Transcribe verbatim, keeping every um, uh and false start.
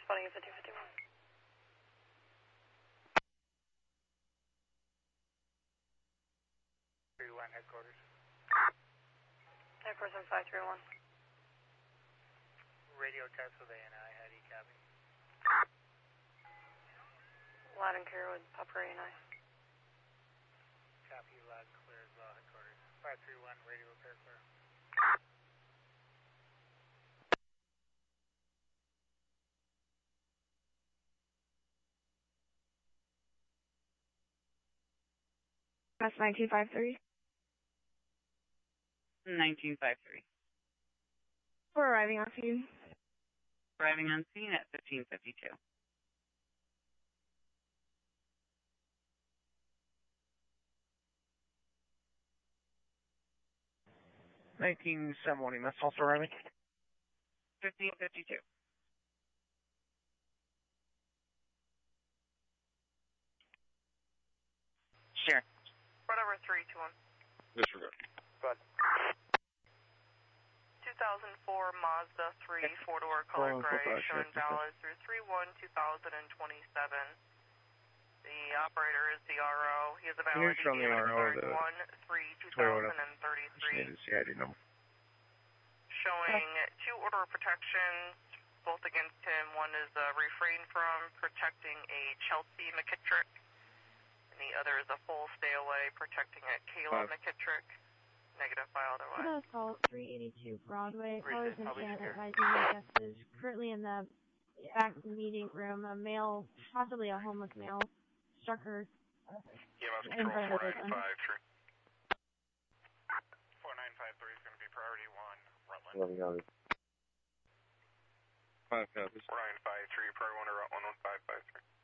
Spotting at fifty fifty-one. three one headquarters. Headquarters on five three one. Radio test with A N I, how do you copy? Loud and clear with Papa A N I. Copy, loud, clear as well, headquarters. five three one, radio repair clear. That's nineteen five three. nineteen five three. We're arriving on scene. Arriving on scene at fifteen fifty-two. nineteen seven one, that's also arriving. fifteen fifty-two. Sure. Whatever, three two one. Disregard. But two thousand four Mazda three, four-door color gray, showing valid through three one two thousand twenty-seven. The operator is the R O. He has a valid Can you show me R O the one three two thousand thirty-three. Need to see I D number. Showing two order protections, both against him. One is uh, refrain from protecting a Chelsea McKittrick, and the other is a full stay away protecting a Kayla Five. McKittrick. Negative file otherwise. Hello, call three eighty-two Broadway. Callers Appreciate it. and I'll be Janet here. advising my guest is currently in the back meeting room. A male, possibly a homeless male, struck her E M S in front control of four the nine five three. four nine five three is going to be priority one, Rutland. eleven copies. Five copies. four nine five three, priority one, or one one five five three.